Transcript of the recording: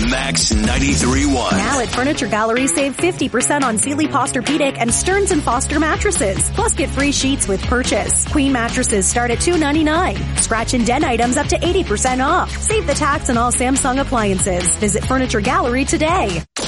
Max 93.1. Now at Furniture Gallery, save 50% on Sealy Posturepedic and Stearns & Foster mattresses. Plus get free sheets with purchase. Queen mattresses start at $299. Scratch and dent items up to 80% off. Save the tax on all Samsung appliances. Visit Furniture Gallery today.